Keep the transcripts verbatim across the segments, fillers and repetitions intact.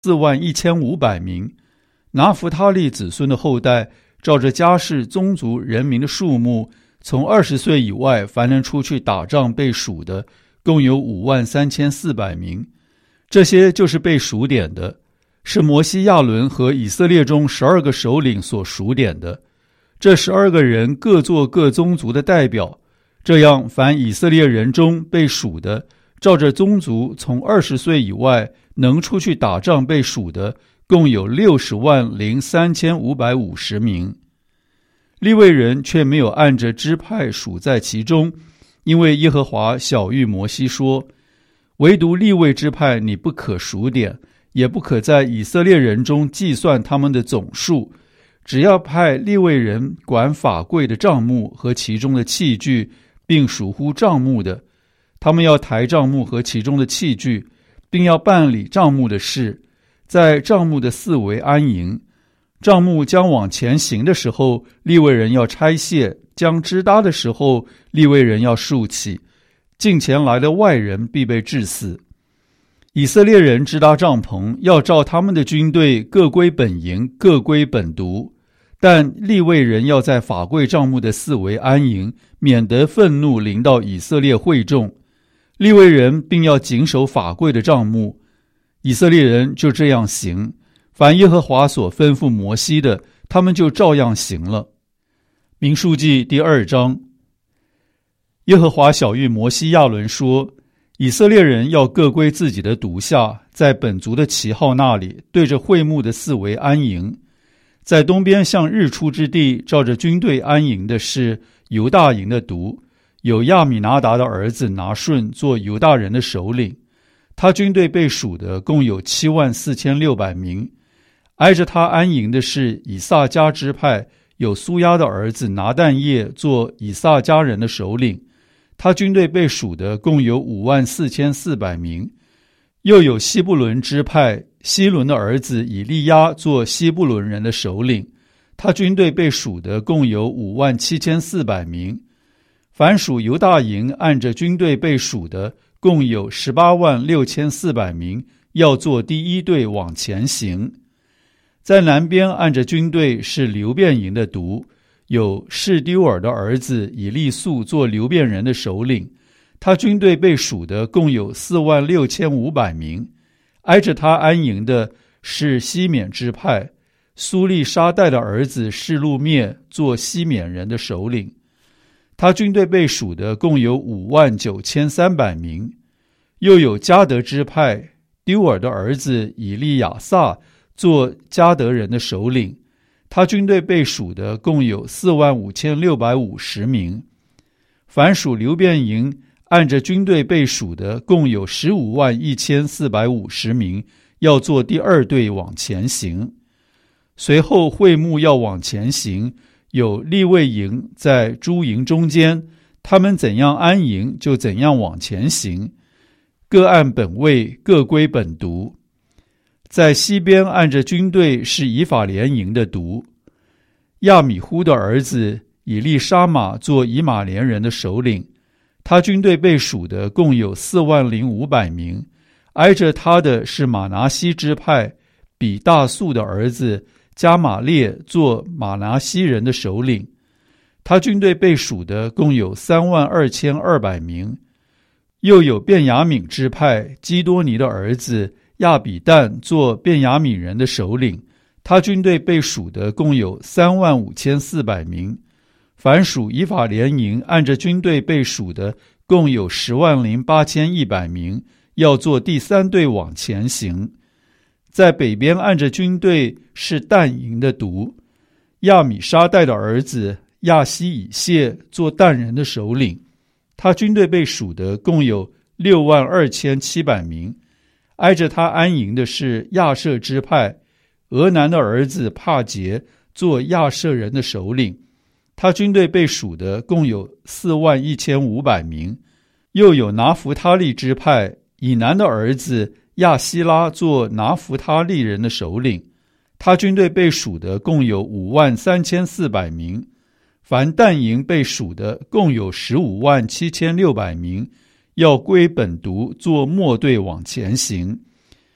四万一千五百名。拿弗他利子孙的后代，照着家世宗族人民的数目，从二十岁以外凡能出去打仗被数的，共有五万三千四百名。这些就是被数点的，是摩西、亚伦和以色列中十二个首领所数点的。这十二个人各做各宗族的代表，这样凡以色列人中被数的，照着宗族从二十岁以外能出去打仗被数的，共有六十万零三千五百五十名。利未人却没有按着支派数在其中，因为耶和华晓谕摩西说，唯独利未支派你不可数点，也不可在以色列人中计算他们的总数，只要派利未人管法柜的帐幕和其中的器具，并属乎帐幕的，他们要抬帐幕和其中的器具，并要办理帐幕的事，在帐幕的四围安营。帐幕将往前行的时候，利未人要拆卸；将支搭的时候，利未人要竖起。近前来的外人必被治死。以色列人支搭帐篷，要照他们的军队各归本营，各归本族。但利未人要在法柜帐幕的四围安营，免得愤怒临到以色列会众。利未人并要谨守法柜的帐幕。以色列人就这样行，凡耶和华所吩咐摩西的，他们就照样行了。民数记第二章。耶和华晓谕摩西、亚伦说，以色列人要各归自己的独下，在本族的旗号那里，对着会幕的四围安营。在东边向日出之地，照着军队安营的是犹大营的族，有亚米拿达的儿子拿顺做犹大人的首领，他军队被数的共有七万四千六百名。挨着他安营的是以萨迦支派，有苏亚的儿子拿但业做以萨迦人的首领，他军队被数的共有五万四千四百名。又有西布伦支派，希伦的儿子以利亚做西布伦人的首领，他军队被数的共有五万七千四百名。凡属犹大营按着军队被数的共有十八万六千四百名，要做第一队往前行。在南边按着军队是流便营的族，有示丢尔的儿子以利素做流便人的首领，他军队被数的共有四万六千五百名。挨着他安营的是西缅支派，苏利沙代的儿子示路灭做西缅人的首领，他军队被数的共有五万九千三百名。又有迦得支派，丢尔的儿子以利亚撒做迦得人的首领，他军队被数的共有四万五千六百五十名。凡属流便营按着军队被数的共有十五万一千四百五十名，要做第二队往前行。随后会幕要往前行，有利未营在诸营中间，他们怎样安营，就怎样往前行，各按本位，各归本族。在西边按着军队是以法莲营的族，亚米忽的儿子以利沙玛做以马莲人的首领，他军队被数的共有四万零五百名。挨着他的是马拿西支派，比大素的儿子加玛列做马拿西人的首领，他军队被数的共有三万二千二百名。又有便雅悯支派，基多尼的儿子亚比旦做便雅悯人的首领，他军队被数的共有三万五千四百名。凡属以法莲营按着军队被数的共有十万零八千一百名，要做第三队往前行。在北边按着军队是但营的族，亚米沙代的儿子亚希以谢做但人的首领，他军队被数的共有六万二千七百名。挨着他安营的是亚舍支派，俄南的儿子帕杰做亚舍人的首领，他军队被数的共有四万一千五百名。又有拿弗他利支派，以南的儿子亚希拉做拿弗他利人的首领，他军队被数的共有五万三千四百名。凡但营被数的共有十五万七千六百名，要归本族做末队往前行。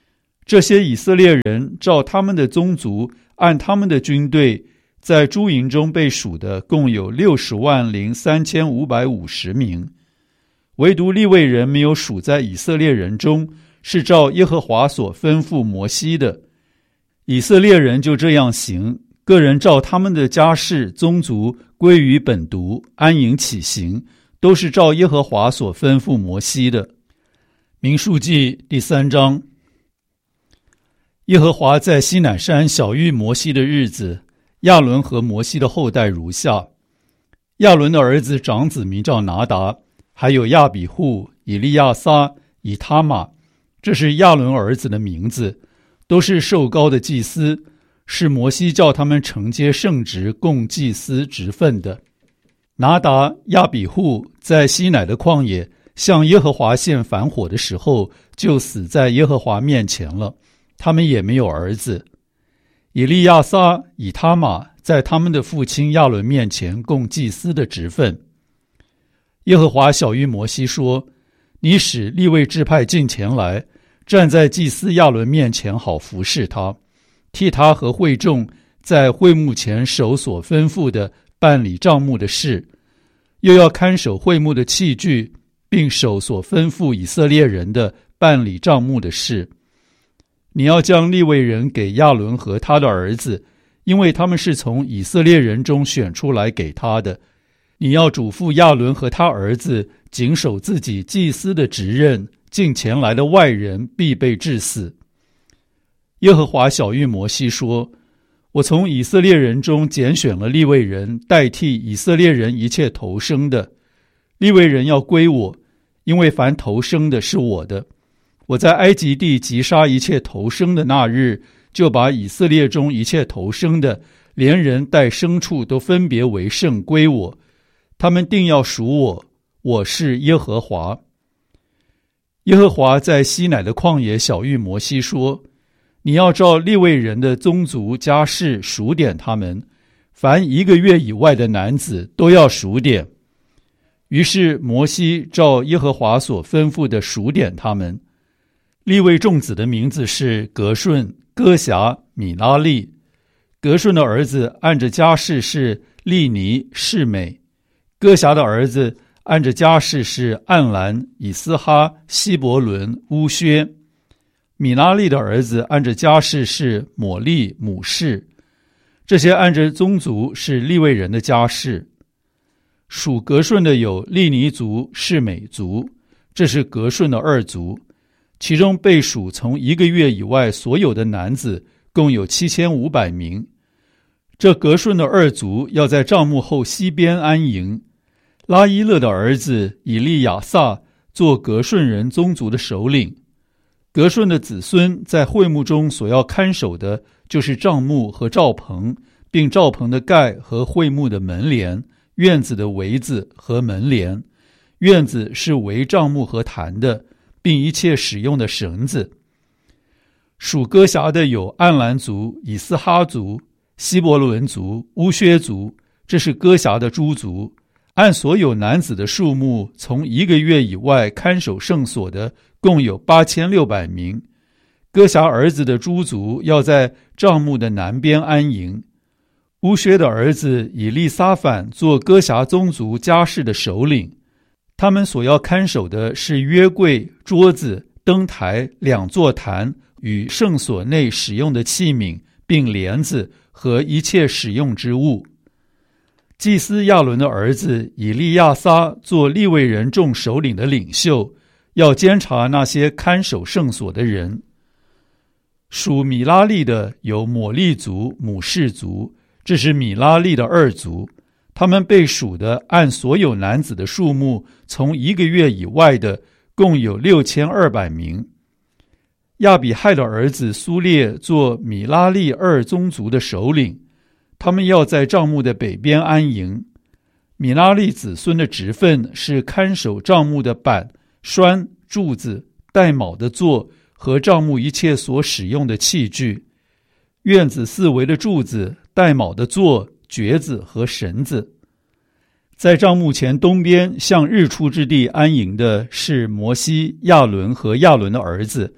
这些以色列人照他们的宗族，按他们的军队，在诸营中被数的共有六十万零三千五百五十名。唯独利未人没有数在以色列人中，是照耶和华所吩咐摩西的。以色列人就这样行，个人照他们的家世宗族归于本族，安营起行，都是照耶和华所吩咐摩西的。民数记第三章。耶和华在西乃山晓谕摩西的日子，亚伦和摩西的后代如下：亚伦的儿子长子名叫拿达，还有亚比户、以利亚撒、以他玛，这是亚伦儿子的名字，都是受膏的祭司，是摩西叫他们承接圣职，供祭司职分的。拿达、亚比户在西乃的旷野向耶和华献反火的时候，就死在耶和华面前了，他们也没有儿子。以利亚撒、以他玛在他们的父亲亚伦面前供祭司的职分。耶和华晓谕摩西说：你使利未支派进前来，站在祭司亚伦面前，好服侍他，替他和会众在会幕前守所吩咐的办理帐幕的事，又要看守会幕的器具，并守所吩咐以色列人的办理帐幕的事。你要将利未人给亚伦和他的儿子，因为他们是从以色列人中选出来给他的。你要嘱咐亚伦和他儿子谨守自己祭司的职任，近前来的外人必被治死。耶和华晓谕摩西说：我从以色列人中拣选了利未人，代替以色列人一切头生的。利未人要归我，因为凡头生的是我的。我在埃及地击杀一切头生的那日，就把以色列中一切头生的，连人带牲畜都分别为圣归我。他们定要属我，我是耶和华。耶和华在西乃的旷野晓谕摩西说：你要照利未人的宗族家世数点他们，凡一个月以外的男子都要数点。于是摩西照耶和华所吩咐的数点他们。利未众子的名字是革顺、哥辖、米拉利。革顺的儿子按着家世是利尼、示美。哥辖的儿子按着家世是暗兰、以斯哈、希伯伦、乌薛。米拉利的儿子按着家世是抹利、母士。这些按着宗族是利未人的家世。属革顺的有利尼族、示美族，这是革顺的二族。其中被数从一个月以外所有的男子共有七千五百名。这革顺的二族要在帐幕后西边安营。拉伊勒的儿子以利亚撒做革顺人宗族的首领。革顺的子孙在会幕中所要看守的，就是帐幕和罩棚，并罩棚的盖和会幕的门帘，院子的围子和门帘。院子是围帐幕和坛的，并一切使用的绳子。属哥辖的有暗兰族、以斯哈族、希伯伦族、乌薛族，这是哥辖的诸族。按所有男子的数目，从一个月以外看守圣所的共有八千六百名。哥辖儿子的诸族要在帐幕的南边安营。乌薛的儿子以利撒反做哥辖宗族家世的首领。他们所要看守的是约柜、桌子、灯台、两座坛与圣所内使用的器皿，并帘子和一切使用之物。祭司亚伦的儿子以利亚撒做利未人众首领的领袖，要监察那些看守圣所的人。属米拉利的有抹利族、母士族，这是米拉利的二族。他们被数的按所有男子的数目，从一个月以外的共有六千二百名。亚比亥的儿子苏列做米拉利二宗族的首领，他们要在帐幕的北边安营。米拉利子孙的职分是看守帐幕的板、栓、柱子、带卯的座和帐幕一切所使用的器具。院子四围的柱子、带卯的座、橛子和绳子。在帐幕前东边向日出之地安营的是摩西、亚伦和亚伦的儿子，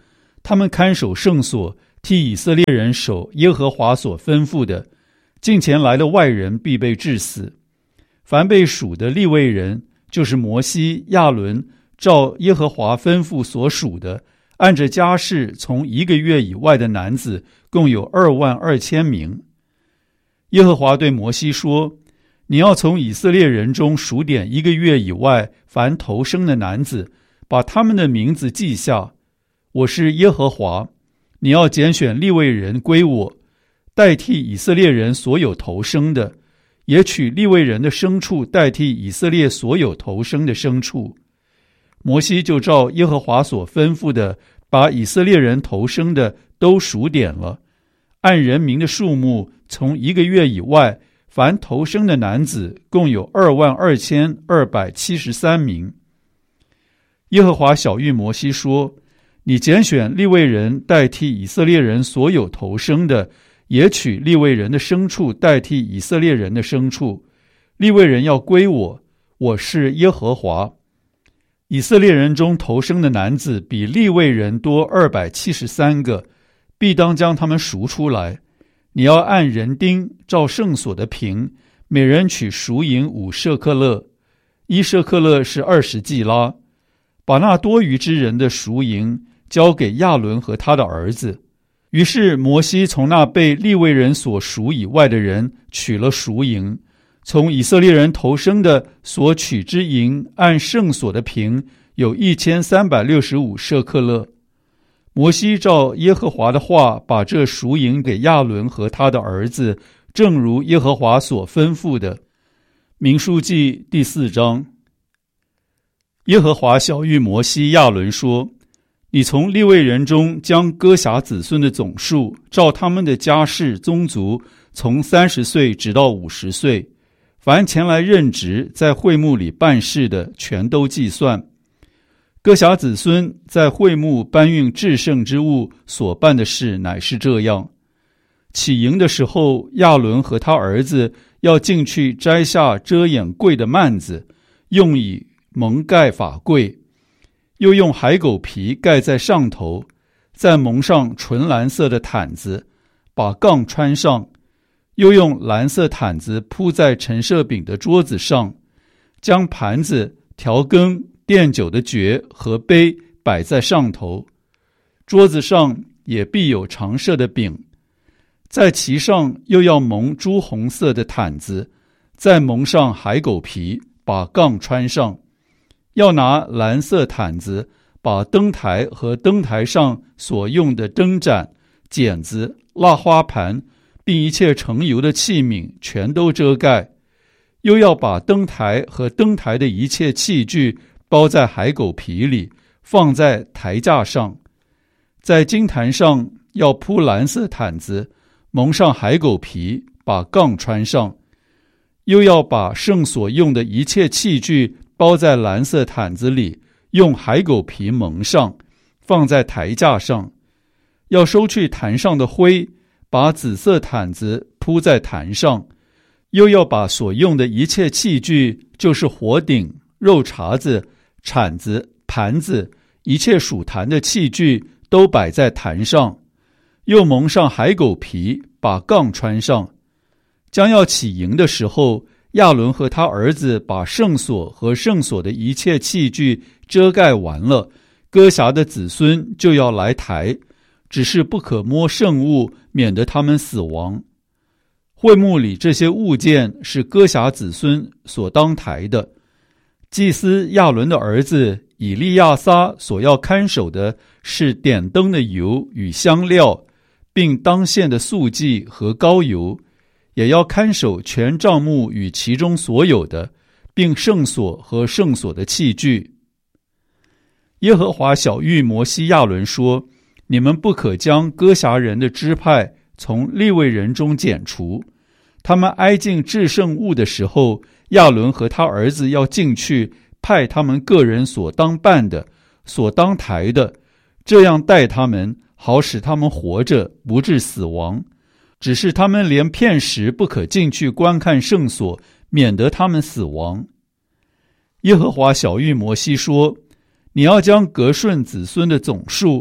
他们看守圣所，替以色列人守耶和华所吩咐的，近前来的外人必被治死。凡被数的利未人，就是摩西、亚伦照耶和华吩咐所属的，按着家室从一个月以外的男子，共有二万二千名。耶和华对摩西说：你要从以色列人中数点一个月以外凡头生的男子，把他们的名字记下。我是耶和华，你要拣选利未人归我，代替以色列人所有头生的，也取利未人的牲畜代替以色列所有头生的牲畜。摩西就照耶和华所吩咐的，把以色列人头生的都数点了，按人民的数目，从一个月以外凡头生的男子共有二万二千二百七十三名。耶和华晓谕摩西说：你拣选利未人代替以色列人所有头生的，也取利未人的牲畜代替以色列人的牲畜。利未人要归我，我是耶和华。以色列人中头生的男子比利未人多二百七十三个，必当将他们赎出来。你要按人丁照圣所的平，每人取赎银五舍克勒，一舍克勒是二十季拉。把那多余之人的赎银交给亚伦和他的儿子。于是摩西从那被利未人所赎以外的人取了赎银，从以色列人头生的所取之银，按圣所的平有一千三百六十五舍克勒。摩西照耶和华的话，把这赎银给亚伦和他的儿子，正如耶和华所吩咐的。民数记第四章。耶和华晓谕摩西、亚伦说：你从利未人中将哥辖子孙的总数，照他们的家室宗族，从三十岁直到五十岁，凡前来任职在会幕里办事的，全都计算。哥辖子孙在会幕搬运至圣之物所办的事乃是这样：起营的时候，亚伦和他儿子要进去摘下遮掩柜的幔子，用以蒙盖法柜，又用海狗皮盖在上头，再蒙上纯蓝色的毯子，把杠穿上，又用蓝色毯子铺在陈设饼的桌子上，将盘子、调羹、奠酒的爵和杯摆在上头，桌子上也必有常设的饼，在其上又要蒙朱红色的毯子，再蒙上海狗皮，把杠穿上。要拿蓝色毯子把灯台和灯台上所用的灯盏、剪子、蜡花盘，并一切盛油的器皿全都遮盖，又要把灯台和灯台的一切器具包在海狗皮里，放在台架上。在金坛上要铺蓝色毯子，蒙上海狗皮，把杠穿上，又要把圣所用的一切器具包在蓝色毯子里，用海狗皮蒙上，放在台架上。要收去坛上的灰，把紫色毯子铺在坛上。又要把所用的一切器具，就是火鼎、肉茬子、铲子、盘子，一切属坛的器具都摆在坛上，又蒙上海狗皮，把杠穿上。将要起营的时候，亚伦和他儿子把圣所和圣所的一切器具遮盖完了，哥辖的子孙就要来抬，只是不可摸圣物，免得他们死亡。会幕里这些物件是哥辖子孙所当抬的。祭司亚伦的儿子以利亚撒所要看守的是点灯的油与香料，并当献的素祭和膏油，也要看守全帐幕与其中所有的，并圣所和圣所的器具。耶和华晓谕摩西、亚伦说：你们不可将哥辖人的支派从利未人中剪除。他们挨近至圣物的时候，亚伦和他儿子要进去，派他们个人所当办的、所当抬的，这样待他们，好使他们活着，不致死亡。只是他们连片时不可进去观看圣所，免得他们死亡。耶和华晓谕摩西说：你要将革顺子孙的总数，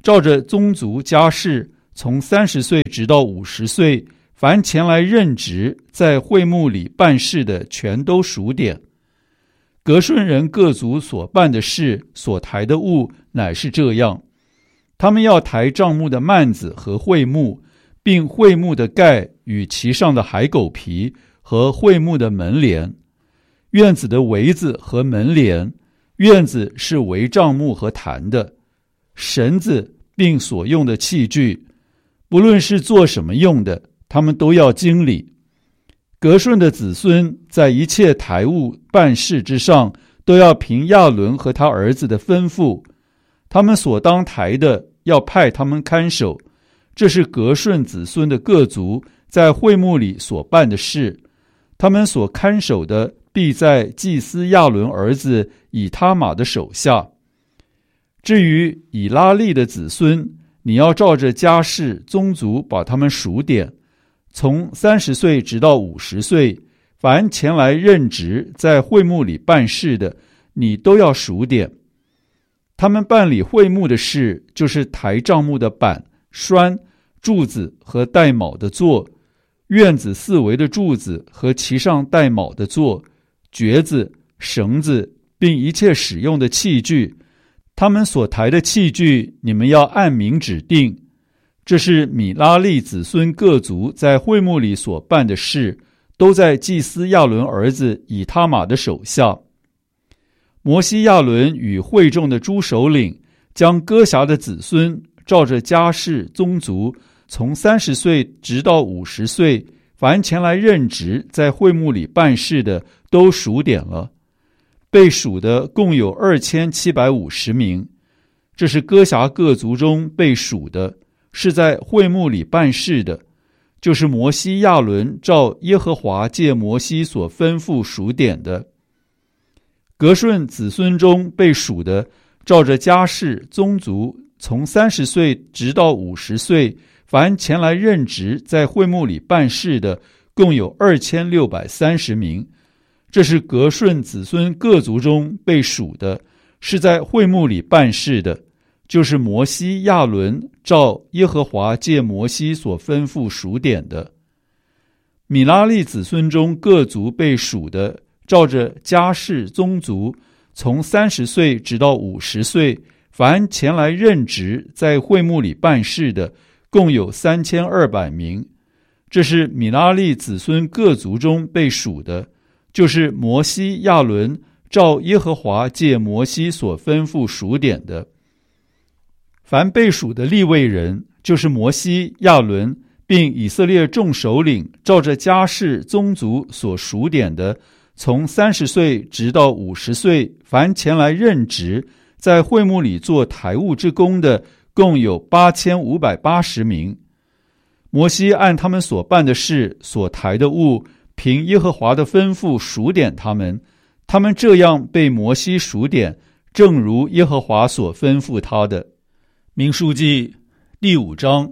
照着宗族家世，从三十岁直到五十岁，凡前来任职在会幕里办事的，全都数点。革顺人各族所办的事，所抬的物，乃是这样：他们要抬帐幕的幔子和会幕，并会幕的盖与其上的海狗皮和会幕的门帘，院子的围子和门帘，院子是围帐幕和坛的，绳子并所用的器具，不论是做什么用的，他们都要经理。革顺的子孙在一切台务办事之上，都要凭亚伦和他儿子的吩咐，他们所当抬的，要派他们看守。这是革顺子孙的各族在会幕里所办的事，他们所看守的，必在祭司亚伦儿子以他玛的手下。至于以拉利的子孙，你要照着家世宗族把他们数点，从三十岁直到五十岁，凡前来任职在会幕里办事的，你都要数点。他们办理会幕的事，就是抬帐幕的板、栓、柱子和带卯的座，院子四围的柱子和其上带卯的座，橛子、绳子，并一切使用的器具。他们所抬的器具，你们要按名指定。这是米拉利子孙各族在会幕里所办的事，都在祭司亚伦儿子以他玛的手下。摩西亚伦与会众的诸首领，将哥辖的子孙照着家世宗族，从三十岁直到五十岁，凡前来任职在会幕里办事的，都数点了。被数的共有二千七百五十名。这是哥辖各族中被数的，是在会幕里办事的，就是摩西亚伦照耶和华借摩西所吩咐数点的。革顺子孙中被数的，照着家世宗族，从三十岁直到五十岁，凡前来任职在会幕里办事的，共有二千六百三十名。这是革顺子孙各族中被数的，是在会幕里办事的，就是摩西亚伦照耶和华借摩西所吩咐数点的。米拉利子孙中各族被数的，照着家世宗族，从三十岁直到五十岁，凡前来任职在会幕里办事的，共有三千二百名。这是米拉利子孙各族中被数的，就是摩西亚伦照耶和华借摩西所吩咐数点的。凡被数的利未人，就是摩西、亚伦，并以色列众首领，照着家世宗族所数点的，从三十岁直到五十岁，凡前来任职在会幕里做台务之工的，共有八千五百八十名。摩西按他们所办的事、所抬的物，凭耶和华的吩咐数点他们，他们这样被摩西数点，正如耶和华所吩咐他的。民数记第五章。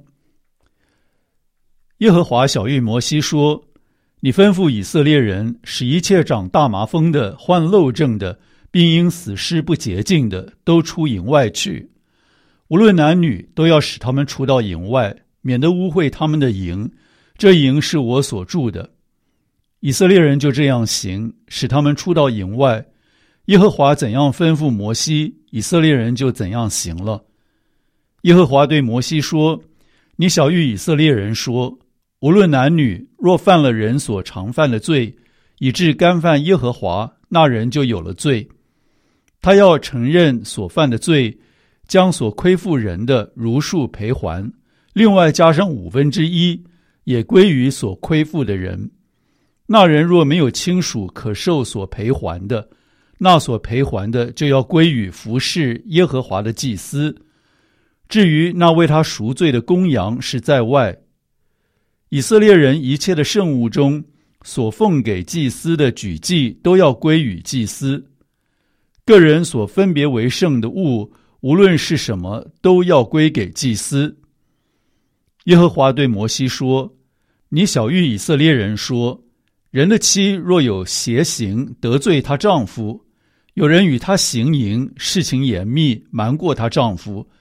耶和华晓谕摩西说：你吩咐以色列人，使一切长大麻风的、患漏症的，并因死尸不洁净的，都出营外去。无论男女，都要使他们出到营外，免得污秽他们的营。这营是我所住的。以色列人就这样行，使他们出到营外。耶和华怎样吩咐摩西，以色列人就怎样行了。耶和华对摩西说：你晓谕以色列人说，无论男女，若犯了人所常犯的罪，以致干犯耶和华，那人就有了罪。他要承认所犯的罪，将所亏负人的如数赔还，另外加上五分之一，也归于所亏负的人。那人若没有亲属可受所赔还的，那所赔还的就要归于服侍耶和华的祭司。至于那为他赎罪的公羊是在外。以色列人一切的圣物中所奉给祭司的举祭，都要归于祭司。个人所分别为圣的物，无论是什么，都要归给祭司。耶和华对摩西说：你晓谕以色列人说，人的妻若有邪行得罪她丈夫，有人与她行淫，事情严密，瞒过她丈夫，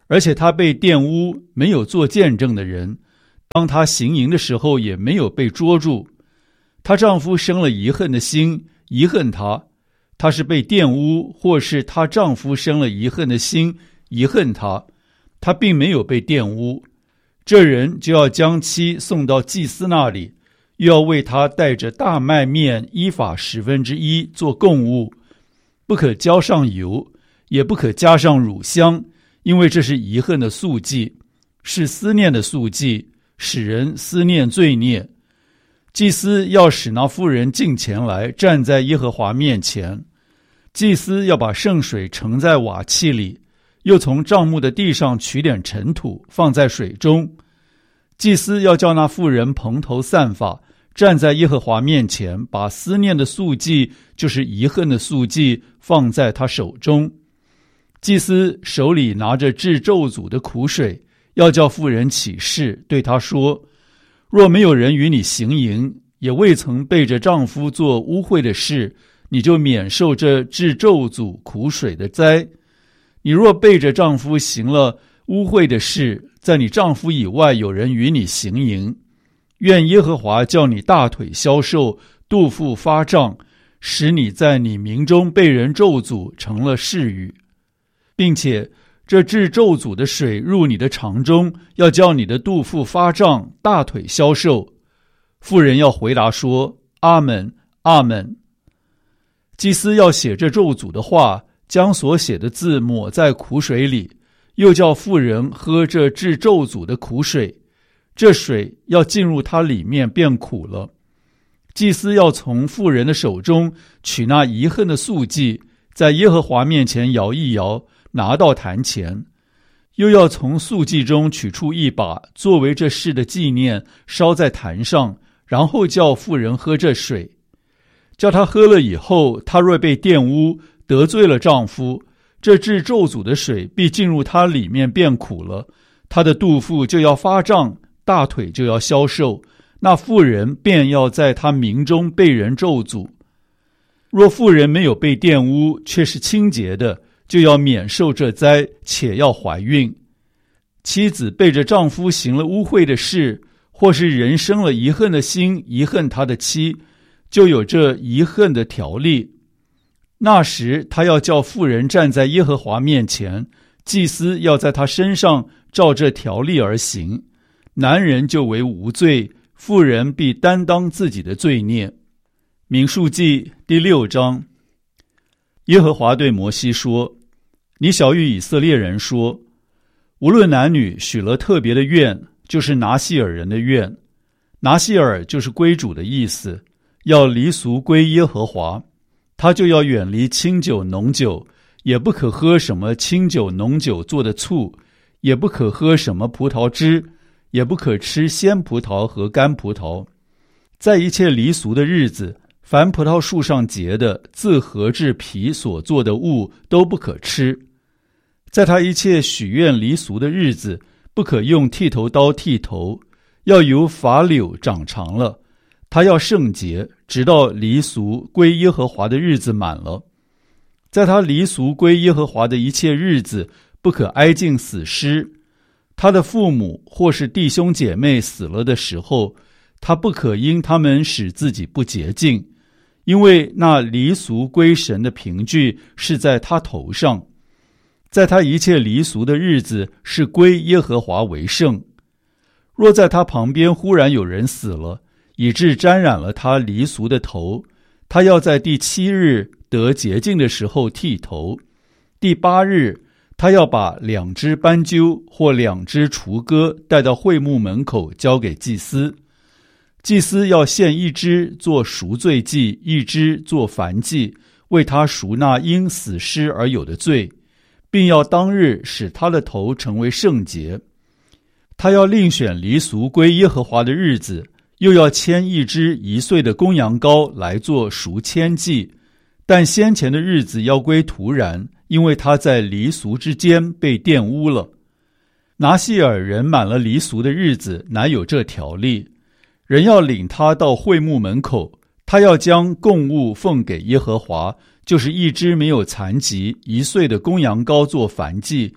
而且她被玷污，没有做见证的人，当她行淫的时候也没有被捉住。她丈夫生了疑恨的心，疑恨她，她是被玷污，或是她丈夫生了疑恨的心，疑恨她，她并没有被玷污。这人就要将妻送到祭司那里，又要为他带着大麦面依法十分之一做供物，不可浇上油，也不可加上乳香，因为这是遗恨的素祭，是思念的素祭，使人思念罪孽。祭司要使那妇人进前来，站在耶和华面前。祭司要把圣水盛在瓦器里，又从帐幕的地上取点尘土，放在水中。祭司要叫那妇人蓬头散发，站在耶和华面前，把思念的素祭，就是遗恨的素祭，放在他手中。祭司手里拿着治咒诅的苦水，要叫妇人起誓，对他说：若没有人与你行淫，也未曾背着丈夫做污秽的事，你就免受这治咒诅苦水的灾。你若背着丈夫行了污秽的事，在你丈夫以外有人与你行淫，愿耶和华叫你大腿消瘦，肚腹发胀，使你在你民中被人咒诅，成了誓语，并且这治咒诅的水入你的肠中，要叫你的肚腹发胀，大腿消瘦。妇人要回答说：阿们，阿们。祭司要写这咒诅的话，将所写的字抹在苦水里，又叫妇人喝这治咒诅的苦水，这水要进入它里面，变苦了。祭司要从妇人的手中取那遗恨的素祭，在耶和华面前摇一摇，拿到坛前，又要从素祭中取出一把，作为这事的纪念，烧在坛上，然后叫妇人喝这水。叫她喝了以后，她若被玷污，得罪了丈夫，这治咒诅的水必进入她里面，变苦了，她的肚腹就要发胀，大腿就要消瘦，那妇人便要在她民中被人咒诅。若妇人没有被玷污，却是清洁的，就要免受这灾，且要怀孕。妻子背着丈夫行了污秽的事，或是人生了遗恨的心，遗恨他的妻，就有这遗恨的条例。那时他要叫妇人站在耶和华面前，祭司要在他身上照这条例而行，男人就为无罪，妇人必担当自己的罪孽。民数记第六章。耶和华对摩西说：你晓谕以色列人说，无论男女许了特别的愿，就是拿细尔人的愿。拿细尔就是归主的意思，要离俗归耶和华。他就要远离清酒浓酒，也不可喝什么清酒浓酒做的醋，也不可喝什么葡萄汁，也不可吃鲜葡萄和干葡萄。在一切离俗的日子，凡葡萄树上结的自合制皮所做的物都不可吃。在他一切许愿离俗的日子，不可用剃头刀剃头，要由法柳长长了。他要圣洁，直到离俗归耶和华的日子满了。在他离俗归耶和华的一切日子，不可挨近死尸。他的父母或是弟兄姐妹死了的时候，他不可因他们使自己不洁净，因为那离俗归神的凭据是在他头上。在他一切离俗的日子，是归耶和华为圣。若在他旁边忽然有人死了，以致沾染了他离俗的头，他要在第七日得洁净的时候剃头。第八日，他要把两只斑鸠或两只雏鸽带到会幕门口，交给祭司。祭司要献一只做赎罪祭，一只做燔祭，为他赎那因死尸而有的罪，并要当日使他的头成为圣洁。他要另选离俗归耶和华的日子，又要牵一只一岁的公羊羔来做赎愆祭，但先前的日子要归徒然，因为他在离俗之间被玷污了。拿细尔人满了离俗的日子，乃有这条例，人要领他到会幕门口，他要将供物奉给耶和华，就是一只没有残疾一岁的公羊羔做燔祭，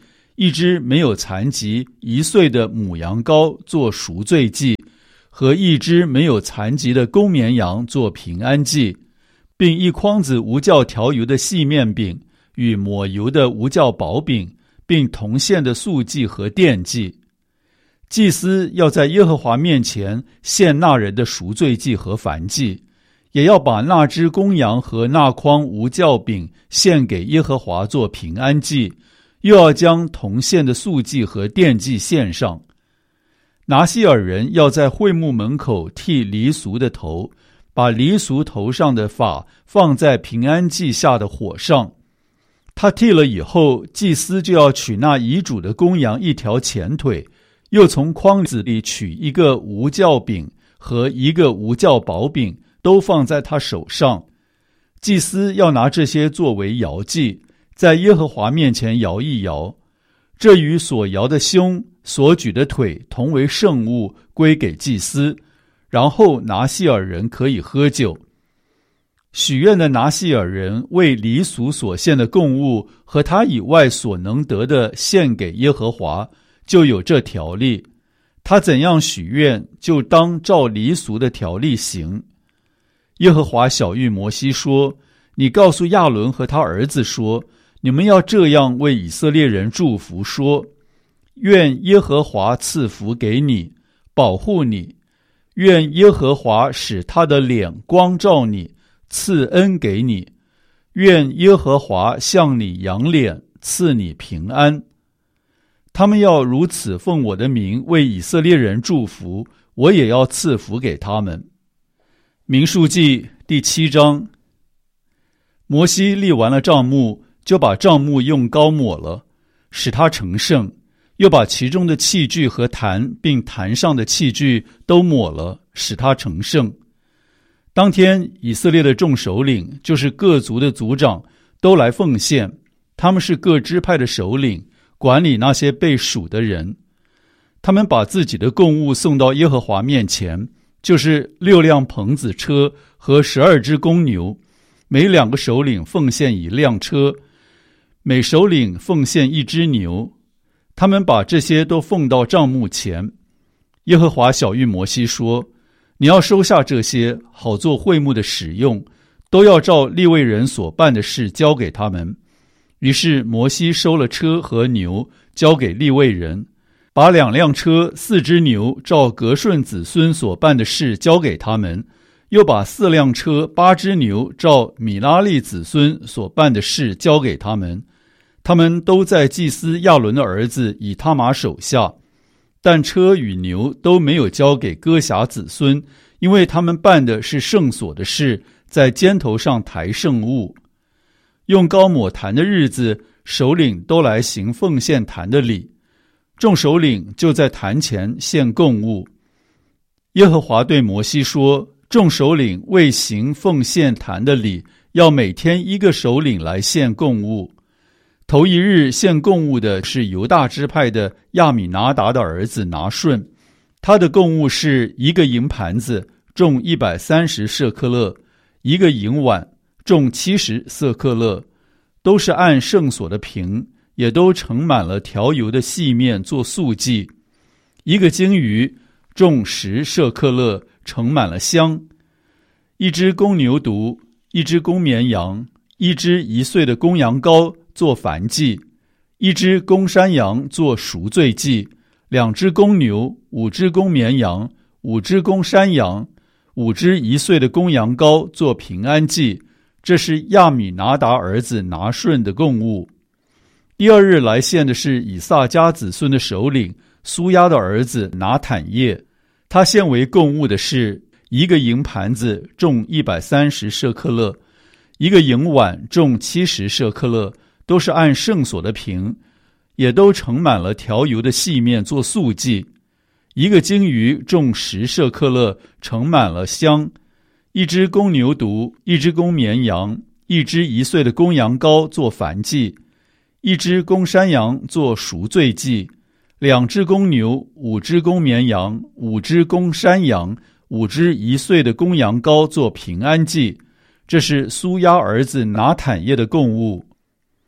一只没有残疾一岁的母羊羔做赎罪祭，和一只没有残疾的公绵羊做平安祭，并一筐子无酵调油的细面饼与抹油的无酵薄饼，并铜线的素祭和奠祭。祭司要在耶和华面前献那人的赎罪祭和燔祭，也要把那只公羊和那筐无酵饼献给耶和华做平安祭，又要将铜线的素祭和奠祭献上。拿西尔人要在会幕门口剃离俗的头，把离俗头上的发放在平安祭下的火上。他剃了以后，祭司就要取那遗嘱的公羊一条前腿，又从筐子里取一个无酵饼和一个无酵薄饼，都放在他手上。祭司要拿这些作为摇祭，在耶和华面前摇一摇，这与所摇的胸、所举的腿同为圣物，归给祭司。然后拿西尔人可以喝酒。许愿的拿西尔人为离俗所献的供物和他以外所能得的献给耶和华，就有这条例。他怎样许愿，就当照离俗的条例行。耶和华晓谕摩西说：你告诉亚伦和他儿子说，你们要这样为以色列人祝福说：愿耶和华赐福给你，保护你；愿耶和华使他的脸光照你，赐恩给你；愿耶和华向你扬脸，赐你平安。他们要如此奉我的名为以色列人祝福，我也要赐福给他们。民数记第七章。摩西立完了帐幕，就把帐幕用膏抹了，使它成圣，又把其中的器具和坛并坛上的器具都抹了，使它成圣。当天以色列的众首领，就是各族的族长，都来奉献，他们是各支派的首领，管理那些被数的人。他们把自己的供物送到耶和华面前，就是六辆棚子车和十二只公牛，每两个首领奉献一辆车，每首领奉献一只牛。他们把这些都奉到帐幕前。耶和华晓谕摩西说：你要收下这些，好做会幕的使用，都要照利未人所办的事交给他们。于是摩西收了车和牛，交给利未人，把两辆车、四只牛照革顺子孙所办的事交给他们，又把四辆车、八只牛照米拉利子孙所办的事交给他们。他们都在祭司亚伦的儿子以他玛手下，但车与牛都没有交给哥辖子孙，因为他们办的是圣所的事，在肩头上抬圣物。用膏抹坛的日子，首领都来行奉献坛的礼，众首领就在坛前献供物。耶和华对摩西说：众首领为行奉献坛的礼，要每天一个首领来献供物。头一日献供物的是犹大支派的亚米拿达的儿子拿顺，他的供物是一个银盘子，重一百三十舍克勒，一个银碗，重七十舍克勒，都是按圣所的瓶，也都盛满了调油的细面做素祭。一个鲸鱼，重十舍克勒，盛满了香。一只公牛犊，一只公绵羊，一只一岁的公羊羔做燔祭，一只公山羊做赎罪祭，两只公牛，五只公绵羊，五只公山羊，五只一岁的公羊羔做平安祭。这是亚米拿达儿子拿顺的供物。第二日来献的是以撒家子孙的首领苏亚的儿子拿坦叶，他献为供物的是一个银盘子，重一百三十舍克勒，一个银碗，重七十舍克勒，都是按圣所的瓶，也都盛满了调油的细面做素祭。一个鲸鱼，重十舍克勒，盛满了香。一只公牛犊，一只公绵羊，一只一岁的公羊羔做燔祭，一只公山羊做赎罪祭，两只公牛，五只公绵羊，五只公山羊，五只一岁的公羊羔做平安祭。这是苏亚儿子拿坦叶的供物。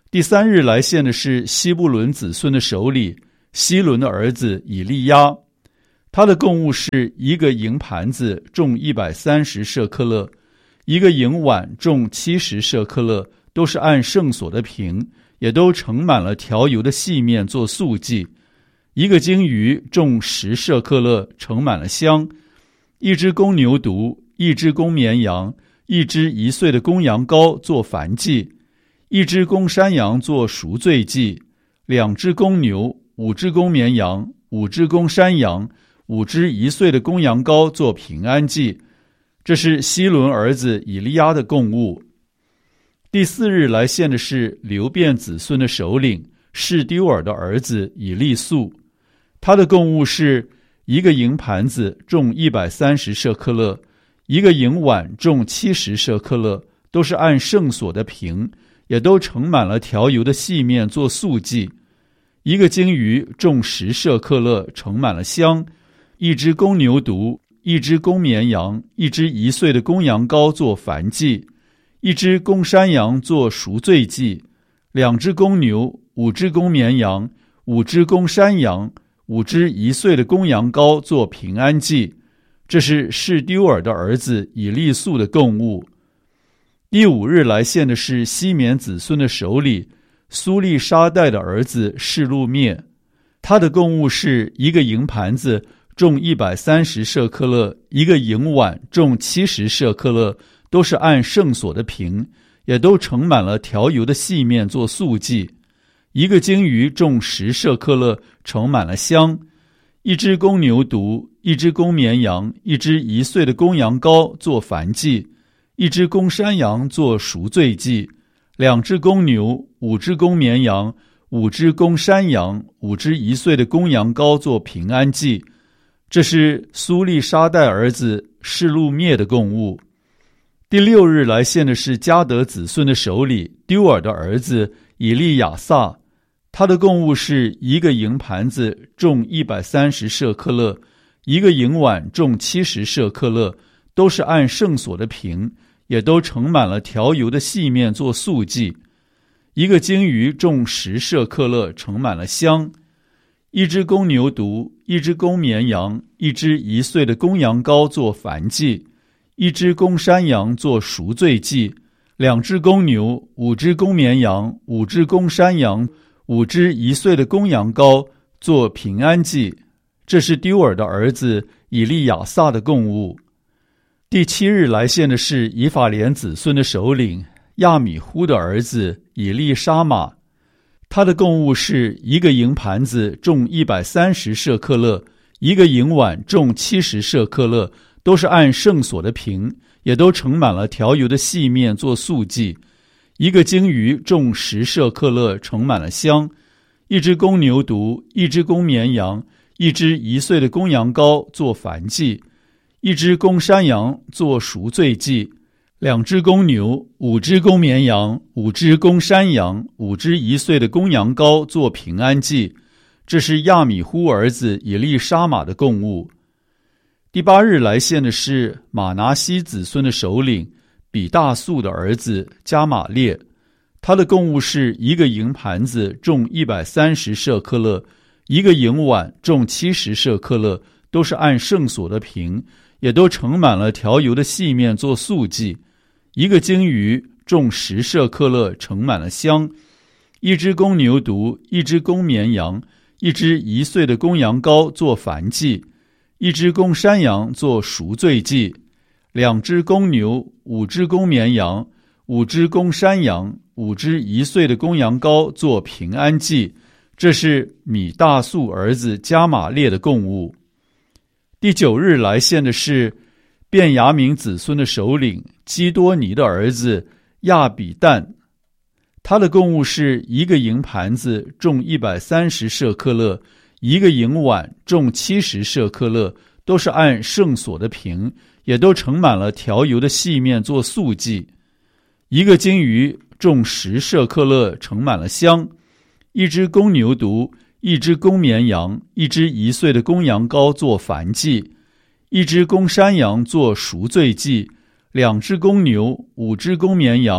第三日来献的是西布伦子孙的首领希伦的儿子以利亚，他的供物是一个银盘子重一百三十舍克勒，一个银碗重七十舍克勒，都是按圣所的平，也都盛满了调油的细面做素祭。一个鲸鱼重十舍克勒，盛满了香。一只公牛犊，一只公绵羊，一只一岁的公羊羔做燔祭，一只公山羊做赎罪祭，两只公牛，五只公绵羊，五只公山羊，五只一岁的公羊羔做平安祭。这是希伦儿子以利亚的供物。第四日来献的是流便子孙的首领示丢尔的儿子以利素，他的供物是一个银盘子重一百三十舍克勒，一个银碗重七十舍克勒，都是按圣所的平，也都盛满了调油的细面做素祭。一个鲸鱼重十舍克勒，盛满了香。一只公牛犊，一只公绵羊，一只一岁的公羊羔做燔祭，一只公山羊做赎罪祭，两只公牛，五只公绵羊，五只公山羊，五只一岁的公羊羔做平安祭。这是示丢尔的儿子以利素的供物。第五日来献的是西缅子孙的首领苏利沙代的儿子示路灭，他的供物是一个银盘子重一百三十舍克勒，一个银碗重七十舍克勒，都是按圣所的平，也都盛满了调油的细面做素祭。一个鲸鱼重十舍克勒，盛满了香。一只公牛犊，一只公绵羊，一只一岁的公羊羔做燔祭，一只公山羊做赎罪祭，两只公牛，五只公绵羊，五只公山羊，五只一岁的公羊羔做平安祭。这是苏利沙代儿子示路灭的供物。第六日来献的是迦得子孙的首领丢尔的儿子以利亚撒，他的供物是一个银盘子重一百三十舍克勒，一个银碗重七十舍克勒，都是按圣所的平，也都盛满了调油的细面做素祭。一个鲸鱼重十舍克勒，盛满了香。一只公牛犊，一只公绵羊，一只一岁的公羊羔做燔祭，一只公山羊做赎罪祭，两只公牛，五只公绵羊，五只公山羊，五只一岁的公羊羔做平安祭。这是丢尔的儿子以利亚撒的供物。第七日来献的是以法莲子孙的首领亚米忽的儿子以利沙玛，他的供物是一个银盘子重一百三十舍克勒，一个银碗重七十舍克勒，都是按圣所的平，也都盛满了调油的细面做素祭。一个鲸鱼重十舍克勒，盛满了香。一只公牛犊，一只公绵羊，一只一岁的公羊羔做燔祭，一只公山羊做赎罪祭，两只公牛，五只公绵羊，五只公山羊，五只一岁的公羊羔做平安祭。这是亚米忽儿子以利沙玛的供物。第八日来献的是马拿西子孙的首领比大素的儿子加玛列，他的供物是一个银盘子重一百三十舍克勒，一个银碗重七十舍克勒，都是按圣所的平，也都盛满了调油的细面做素祭。一个鲸鱼重十舍克勒，盛满了香。一只公牛犊，一只公绵羊，一只一岁的公羊羔做燔祭，一只公山羊做赎罪祭，两只公牛，五只公绵羊，五只公山羊，五只一岁的公羊羔做平安祭。这是米大素儿子加玛列的供物。第九日来献的是便雅悯子孙的首领基多尼的儿子亚比旦，他的供物是一个银盘子重一百三十舍克勒，一个银碗重七十舍克勒，都是按圣所的平，也都盛满了调油的细面做素祭。一个鲸鱼重十舍克勒，盛满了香。一只公牛犊，一只公绵羊，一只一岁的公羊羔做燔祭，一只公山羊做赎罪祭，两只公牛，五只公绵羊，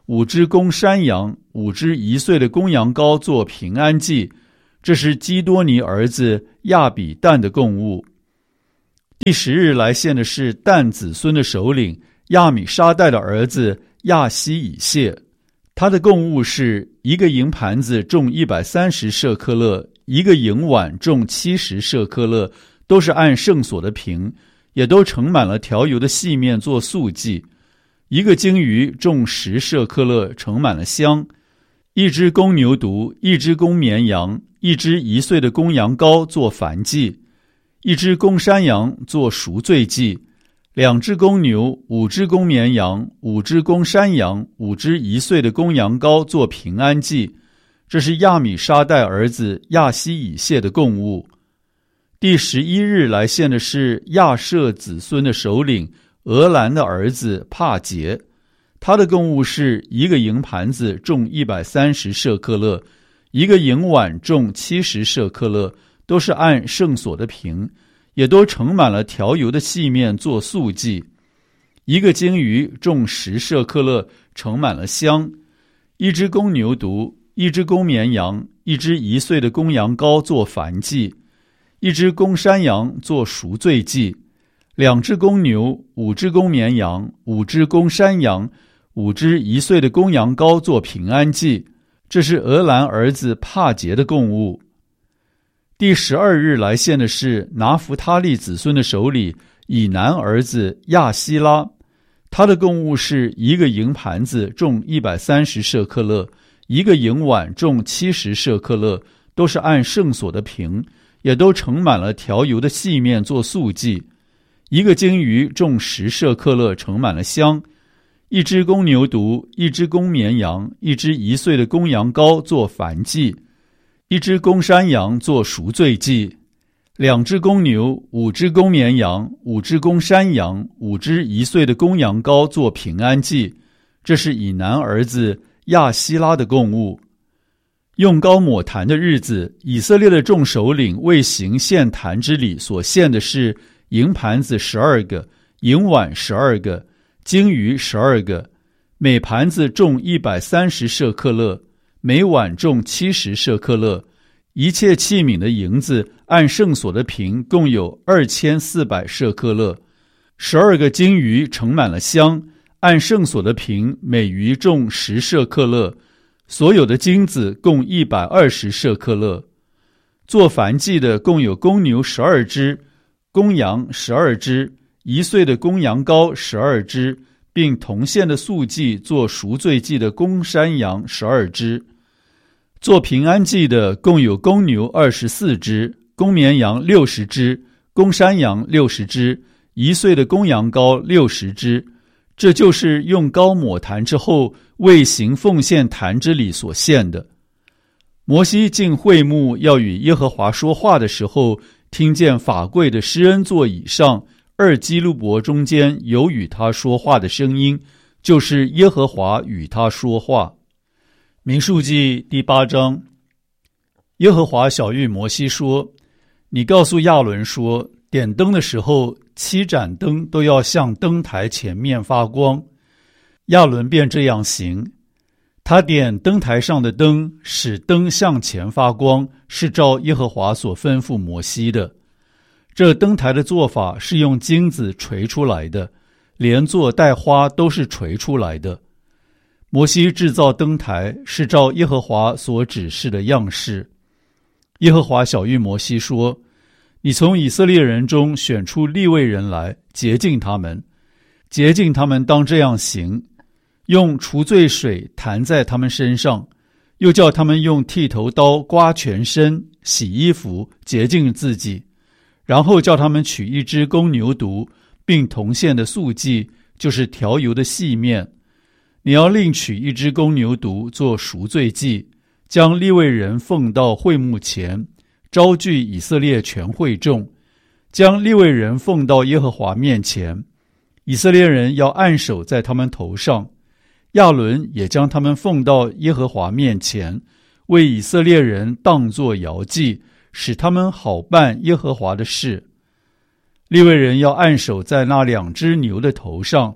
五只公山羊，五只一岁的公羊羔做平安祭，这是基多尼儿子亚比旦的供物。第十日来献的是但子孙的首领亚米沙代的儿子亚希以谢，他的供物是一个银盘子重一百三十舍克勒，一个银碗重七十舍克勒，都是按圣所的平，也都盛满了调油的细面做素祭。一个鲸鱼重十舍克勒，盛满了香。一只公牛犊，一只公绵羊，一只一岁的公羊羔做燔祭，一只公山羊做赎罪祭，两只公牛，五只公绵羊，五只公山羊，五只一岁的公羊羔做平安祭，这是亚米沙代儿子亚希以谢的供物。第十一日来献的是亚舍子孙的首领俄兰的儿子帕杰，他的供物是一个银盘子重一百三十舍克勒，一个银碗重七十舍克勒，都是按圣所的平，也都盛满了调油的细面做素祭。一个鲸鱼重十舍克勒，盛满了香。一只公牛犊，一只公绵羊，一只一岁的公羊羔做燔祭，一只公山羊做赎罪祭，两只公牛，五只公绵羊，五只公山羊，五只一岁的公羊羔做平安祭，这是俄兰儿子帕杰的供物。第十二日来献的是拿弗他利子孙的首领以南儿子亚希拉，他的供物是一个银盘子重一百三十舍克勒，一个银碗重七十舍克勒，都是按圣所的平，也都盛满了调油的细面做素祭。一个鲸鱼重十舍克勒，盛满了香。一只公牛犊，一只公绵羊，一只一岁的公羊羔做燔祭，一只公山羊做赎罪祭，两只公牛，五只公绵羊，五只公山羊，五只一岁的公羊羔做平安祭，这是以南儿子亚希拉的供物。用膏抹坛的日子，以色列的众首领为行献坛之礼所献的是银盘子十二个，银碗十二个，鲸鱼十二个，每盘子重一百三十舍克勒，每碗重七十舍克勒。一切器皿的银子按圣所的平共有二千四百舍克勒。十二个鲸鱼盛满了香，按圣所的平每鱼重十舍克勒。所有的金子共一百二十舍克勒。做燔祭的共有公牛十二只，公羊十二只，一岁的公羊羔十二只，并同献的素祭做赎罪祭的公山羊十二只。做平安祭的共有公牛二十四只，公绵羊六十只，公山羊六十只，一岁的公羊羔六十只。这就是用膏抹坛之后为行奉献坛之礼所献的。摩西进会幕要与耶和华说话的时候，听见法柜的施恩座以上二基路伯中间有与他说话的声音，就是耶和华与他说话。民数记第八章，耶和华晓谕摩西说：你告诉亚伦说，点灯的时候，七盏灯都要向灯台前面发光。亚伦便这样行，他点灯台上的灯，使灯向前发光，是照耶和华所吩咐摩西的。这灯台的做法是用金子锤出来的，连座带花都是锤出来的。摩西制造灯台是照耶和华所指示的样式。耶和华晓谕摩西说：你从以色列人中选出利未人来，洁净他们。洁净他们当这样行，用除罪水弹在他们身上，又叫他们用剃头刀刮全身，洗衣服，洁净自己。然后叫他们取一只公牛犊，并同献的素祭，就是调油的细面。你要另取一只公牛犊做赎罪祭，将利未人奉到会幕前，招聚以色列全会众，将利未人奉到耶和华面前。以色列人要按手在他们头上，亚伦也将他们奉到耶和华面前，为以色列人当作摇祭，使他们好办耶和华的事。利未人要按手在那两只牛的头上，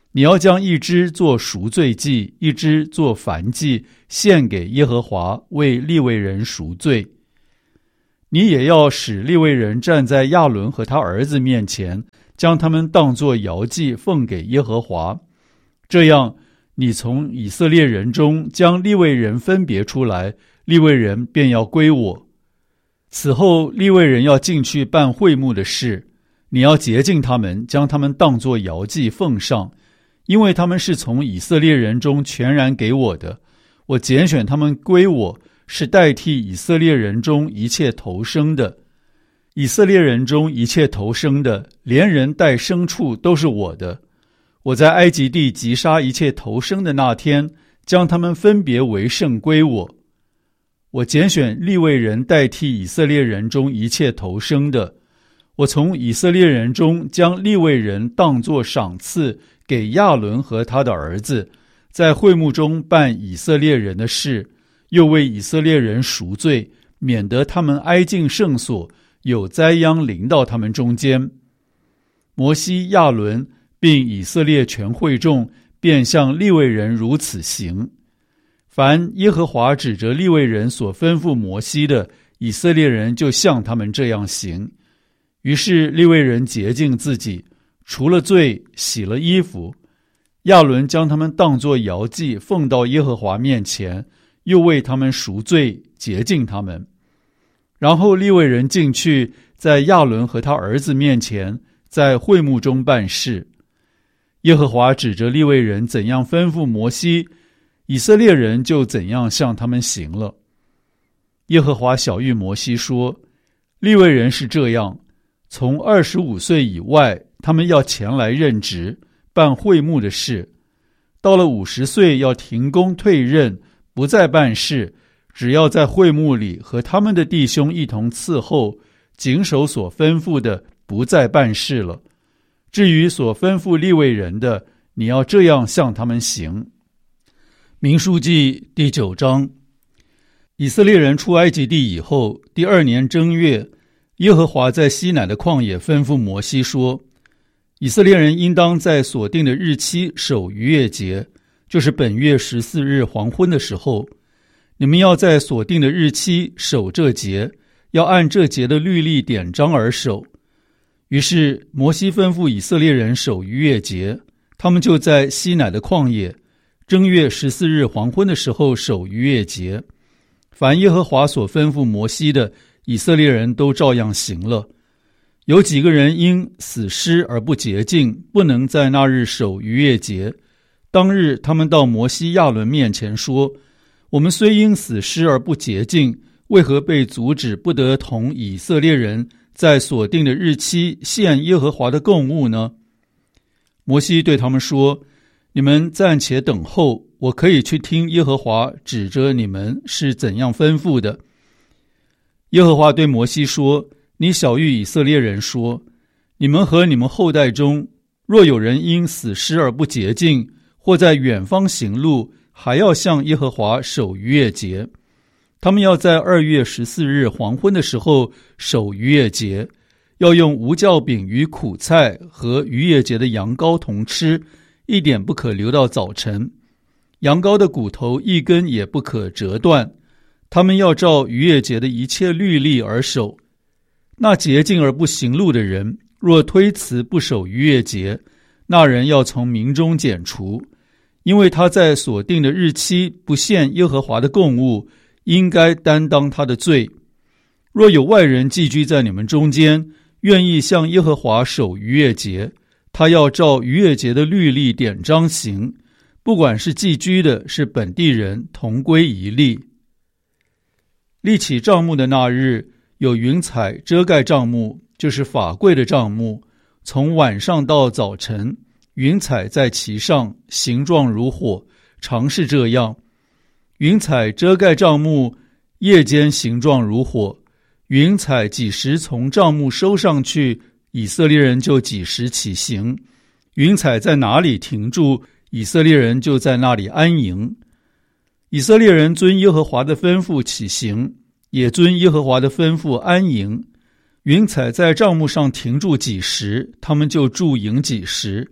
你要将一只做赎罪祭，一只做燔祭，献给耶和华，为利未人赎罪。你也要使利未人站在亚伦和他儿子面前，将他们当作摇祭奉给耶和华。这样，你从以色列人中将利未人分别出来，利未人便要归我。此后，利未人要进去办会幕的事，你要洁净他们，将他们当作摇祭奉上，因为他们是从以色列人中全然给我的。我拣选他们归我，是代替以色列人中一切头生的。以色列人中一切头生的，连人带牲畜都是我的。我在埃及地击杀一切头生的那天，将他们分别为圣归我。我拣选利未人代替以色列人中一切头生的。我从以色列人中将利未人当作赏赐给亚伦和他的儿子，在会幕中办以色列人的事，又为以色列人赎罪，免得他们挨近圣所，有灾殃临到他们中间。摩西、亚伦并以色列全会众便向利未人如此行。凡耶和华指着利未人所吩咐摩西的，以色列人就向他们这样行。于是利未人洁净自己，除了罪，洗了衣服。亚伦将他们当作摇祭奉到耶和华面前，又为他们赎罪，洁净他们。然后利未人进去，在亚伦和他儿子面前，在会幕中办事。耶和华指着利未人怎样吩咐摩西，以色列人就怎样向他们行了。耶和华晓谕摩西说，利未人是这样，从二十五岁以外，他们要前来任职，办会幕的事。到了五十岁要停工退任，不再办事，只要在会幕里和他们的弟兄一同伺候，谨守所吩咐的，不再办事了。至于所吩咐利未人的，你要这样向他们行。民数记第九章。以色列人出埃及地以后，第二年正月，耶和华在西乃的旷野吩咐摩西说，以色列人应当在所定的日期守逾越节，就是本月十四日黄昏的时候。你们要在所定的日期守这节，要按这节的律例典章而守。于是摩西吩咐以色列人守逾越节，他们就在西乃的旷野，正月十四日黄昏的时候守逾越节。凡耶和华所吩咐摩西的，以色列人都照样行了。有几个人因死尸而不洁净，不能在那日守逾越节。当日他们到摩西亚伦面前说，我们虽因死尸而不洁净，为何被阻止不得同以色列人在所定的日期献耶和华的供物呢？摩西对他们说，你们暂且等候，我可以去听耶和华指着你们是怎样吩咐的。耶和华对摩西说，你晓谕以色列人说，你们和你们后代中，若有人因死尸而不洁净，或在远方行路，还要向耶和华守逾越节。他们要在二月十四日黄昏的时候守逾越节，要用无酵饼与苦菜和逾越节的羊羔同吃，一点不可留到早晨。羊羔的骨头一根也不可折断。他们要照逾越节的一切律例而守。那洁净而不行路的人，若推辞不守逾越节，那人要从民中剪除，因为他在所定的日期不献耶和华的供物，应该担当他的罪。若有外人寄居在你们中间，愿意向耶和华守逾越节，他要照逾越节的律例典章行，不管是寄居的，是本地人，同归一例。立起帐幕的那日，有云彩遮盖帐幕，就是法柜的帐幕，从晚上到早晨，云彩在其上，形状如火，常是这样。云彩遮盖帐幕，夜间形状如火。云彩几时从帐幕收上去，以色列人就几时起行。云彩在哪里停住，以色列人就在那里安营。以色列人遵耶和华的吩咐起行，也遵耶和华的吩咐安营。云彩在帐幕上停住几时，他们就驻营几时。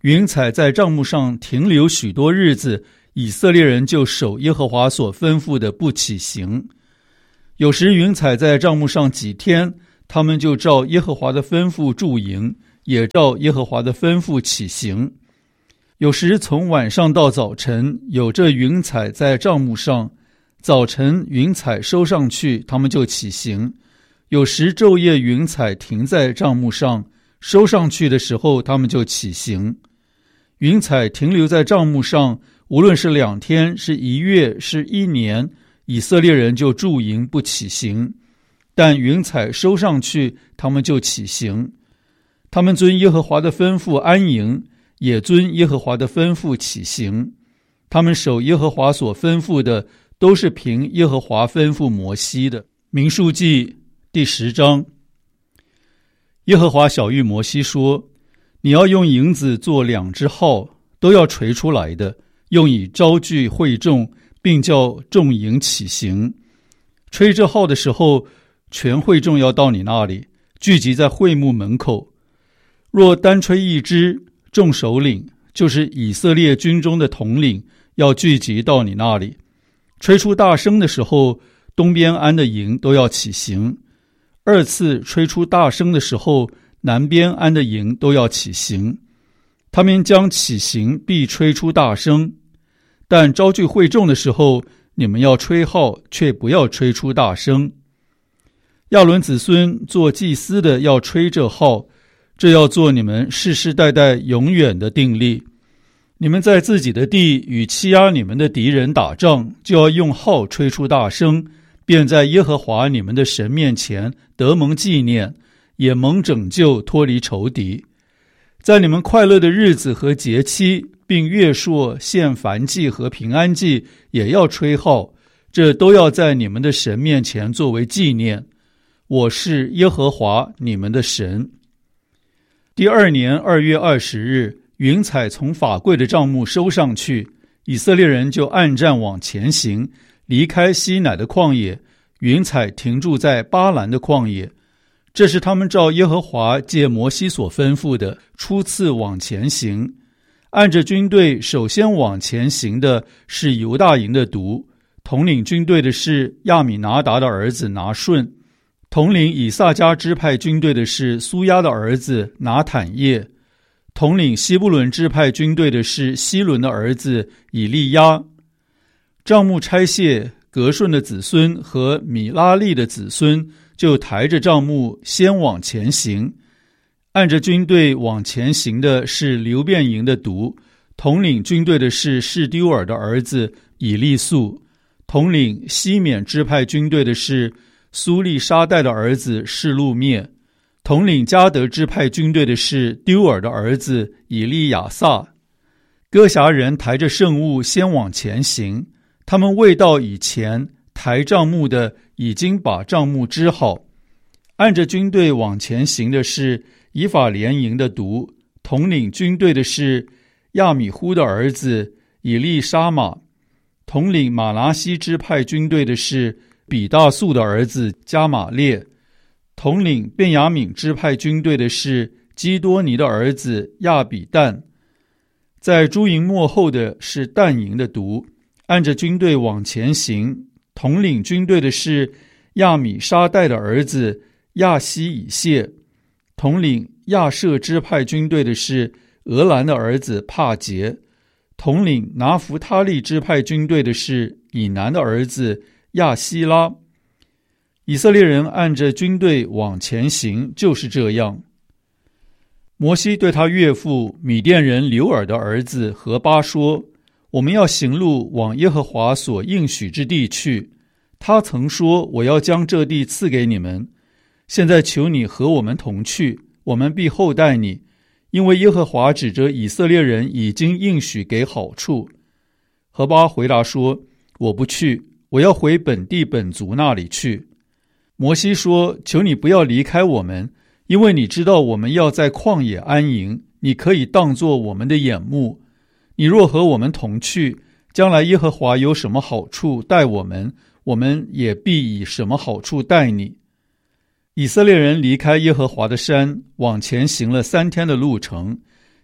云彩在帐幕上停留许多日子，以色列人就守耶和华所吩咐的不起行。有时云彩在帐幕上几天，他们就照耶和华的吩咐驻营，也照耶和华的吩咐起行。有时从晚上到早晨，有这云彩在帐幕上，早晨云彩收上去，他们就起行。有时昼夜云彩停在帐幕上，收上去的时候，他们就起行。云彩停留在帐幕上，无论是两天，是一月，是一年，以色列人就驻营不起行。但云彩收上去，他们就起行。他们遵耶和华的吩咐安营，也遵耶和华的吩咐起行。他们守耶和华所吩咐的，都是凭耶和华吩咐摩西的。民数记第十章。耶和华晓谕摩西说，你要用银子做两只号，都要锤出来的，用以招聚会众，并叫众营起行。吹这号的时候，全会众要到你那里，聚集在会幕门口。若单吹一支，众首领，就是以色列军中的统领，要聚集到你那里。吹出大声的时候，东边安的营都要起行。二次吹出大声的时候，南边安的营都要起行。他们将起行，必吹出大声。但招聚会众的时候，你们要吹号，却不要吹出大声。亚伦子孙做祭司的要吹这号，这要做你们世世代代永远的定例。你们在自己的地与欺压你们的敌人打仗，就要用号吹出大声，便在耶和华你们的神面前得蒙纪念，也蒙拯救，脱离仇敌。在你们快乐的日子和节期，并月朔献燔祭和平安祭，也要吹号，这都要在你们的神面前作为纪念。我是耶和华你们的神。第二年二月二十日，云彩从法柜的帐幕收上去，以色列人就按战往前行，离开西乃的旷野，云彩停住在巴兰的旷野。这是他们照耶和华借摩西所吩咐的，初次往前行。按着军队首先往前行的是犹大营的督，统领军队的是亚米拿达的儿子拿顺，统领以萨迦支派军队的是苏亚的儿子拿坦叶，统领西布伦支派军队的是希伦的儿子以利亚。帐幕拆卸，革顺的子孙和米拉利的子孙就抬着帐幕先往前行。按着军队往前行的是流便营的督，统领军队的是示丢尔的儿子以利素，统领西缅支派军队的是苏利沙代的儿子示路灭，统领迦得支派军队的是丢尔的儿子以利亚撒。哥辖人抬着圣物先往前行，他们未到以前，抬帐幕的已经把帐幕支好。按着军队往前行的是以法莲营的督，统领军队的是亚米忽的儿子以利沙玛，统领马拿西支派军队的是比大素的儿子加玛列，统领便雅悯支派军队的是基多尼的儿子亚比旦。在诸营末后的是但营的督，按着军队往前行，统领军队的是亚米沙代的儿子亚西以谢，统领亚舍支派军队的是俄兰的儿子帕杰，统领拿弗他利支派军队的是以南的儿子亚希拉。以色列人按着军队往前行，就是这样。摩西对他岳父米甸人流尔的儿子何巴说，我们要行路往耶和华所应许之地去。他曾说，我要将这地赐给你们。现在求你和我们同去，我们必厚待你，因为耶和华指着以色列人已经应许给好处。何巴回答说，我不去，我要回本地本族那里去。摩西说，求你不要离开我们，因为你知道我们要在旷野安营，你可以当作我们的眼目。你若和我们同去，将来耶和华有什么好处待我们，我们也必以什么好处待你。以色列人离开耶和华的山，往前行了三天的路程，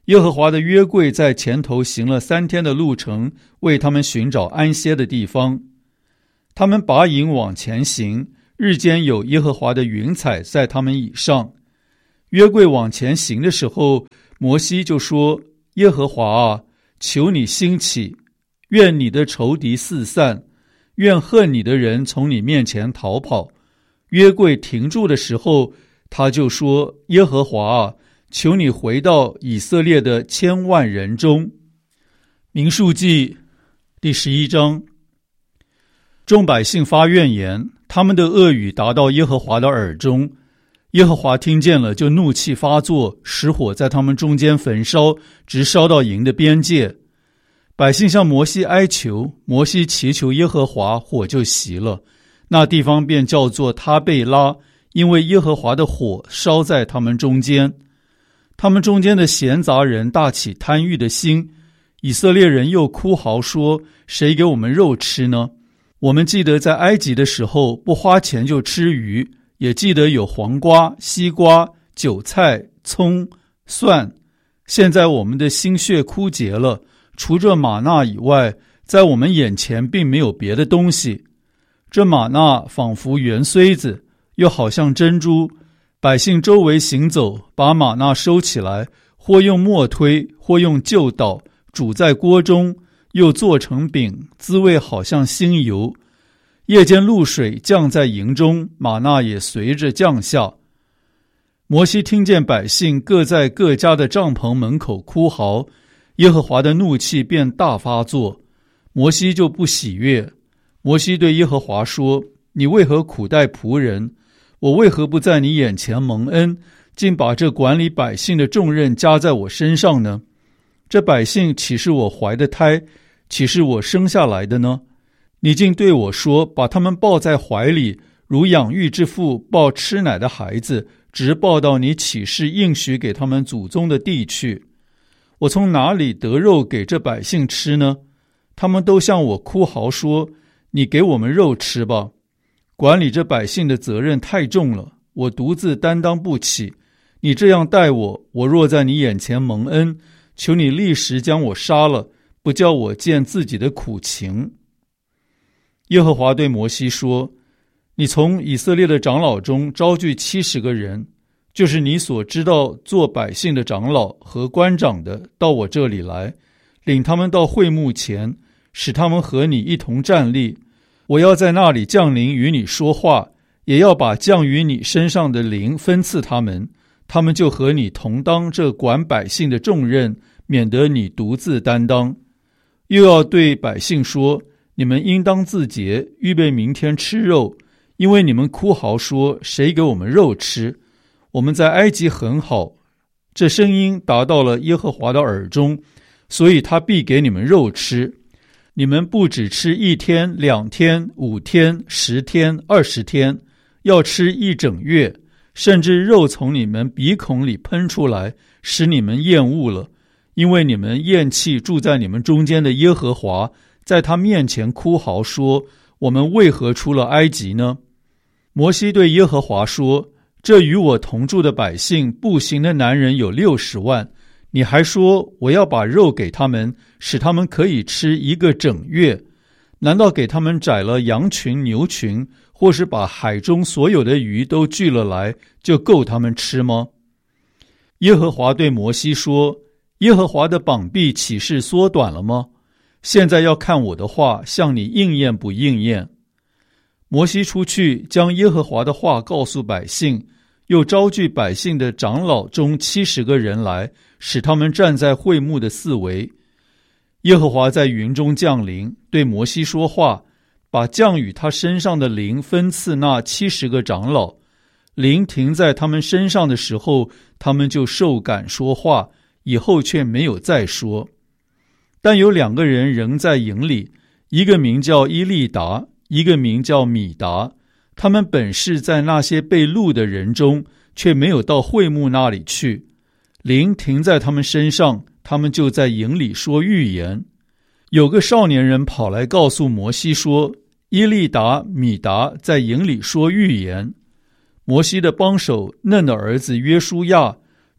耶和华的约柜在前头行了三天的路程，为他们寻找安歇的地方。他们拔营往前行，日间有耶和华的云彩在他们以上。约柜往前行的时候，摩西就说：耶和华啊，求你兴起，愿你的仇敌四散，愿恨你的人从你面前逃跑。约柜停住的时候，他就说：耶和华啊，求你回到以色列的千万人中。民数记第十一章。众百姓发怨言，他们的恶语达到耶和华的耳中。耶和华听见了，就怒气发作，使火在他们中间焚烧，直烧到营的边界。百姓向摩西哀求，摩西祈求耶和华，火就熄了。那地方便叫做他贝拉，因为耶和华的火烧在他们中间。他们中间的闲杂人大起贪欲的心，以色列人又哭嚎说：谁给我们肉吃呢？我们记得在埃及的时候，不花钱就吃鱼，也记得有黄瓜、西瓜、韭菜、葱、蒜。现在我们的心血枯竭了，除这玛纳以外，在我们眼前并没有别的东西。这玛纳仿佛圆穗子，又好像珍珠。百姓周围行走，把玛纳收起来，或用磨推，或用臼捣，煮在锅中，又做成饼，滋味好像新油。夜间露水降在营中，玛纳也随着降下。摩西听见百姓各在各家的帐篷门口哭嚎，耶和华的怒气便大发作，摩西就不喜悦。摩西对耶和华说：你为何苦待仆人？我为何不在你眼前蒙恩，竟把这管理百姓的重任加在我身上呢？这百姓岂是我怀的胎，岂是我生下来的呢？你竟对我说，把他们抱在怀里，如养育之父抱吃奶的孩子，直抱到你起誓应许给他们祖宗的地去。我从哪里得肉给这百姓吃呢？他们都向我哭嚎说：你给我们肉吃吧。管理这百姓的责任太重了，我独自担当不起。你这样待我，我若在你眼前蒙恩，求你立时将我杀了，不叫我见自己的苦情。耶和华对摩西说：你从以色列的长老中招聚七十个人，就是你所知道做百姓的长老和官长的，到我这里来，领他们到会幕前，使他们和你一同站立。我要在那里降临与你说话，也要把降于你身上的灵分赐他们，他们就和你同当这管百姓的重任，免得你独自担当。又要对百姓说：你们应当自洁，预备明天吃肉，因为你们哭嚎说：谁给我们肉吃？我们在埃及很好。这声音达到了耶和华的耳中，所以他必给你们肉吃。你们不只吃一天、两天、五天、十天、二十天，要吃一整月，甚至肉从你们鼻孔里喷出来，使你们厌恶了。因为你们厌弃住在你们中间的耶和华，在他面前哭嚎说：我们为何出了埃及呢？摩西对耶和华说：这与我同住的百姓，步行的男人有六十万，你还说我要把肉给他们，使他们可以吃一个整月。难道给他们宰了羊群牛群，或是把海中所有的鱼都聚了来，就够他们吃吗？耶和华对摩西说：耶和华的膀臂岂是缩短了吗？现在要看我的话向你应验不应验。摩西出去，将耶和华的话告诉百姓，又招聚百姓的长老中七十个人来，使他们站在会幕的四围。耶和华在云中降临，对摩西说话，把降与他身上的灵分赐那七十个长老。灵停在他们身上的时候，他们就受感说话，以后却没有再说。但有两个人仍在营里，一个名叫伊利达，一个名叫米达。他们本是在那些被掳的人中，却没有到会幕那里去。灵停在他们身上，他们就在营里说预言。有个少年人跑来告诉摩西说：伊利达、米达在营里说预言。摩西的帮手嫩的儿子约书亚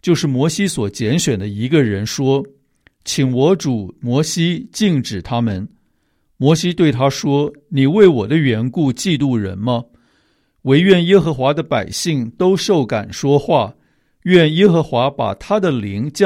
就是摩西所拣选的一个人，说：请我主摩西禁止他们。摩西对他说：你为我的缘故嫉妒人吗？惟愿耶和华的百姓都受感说话，愿耶和华把他的灵降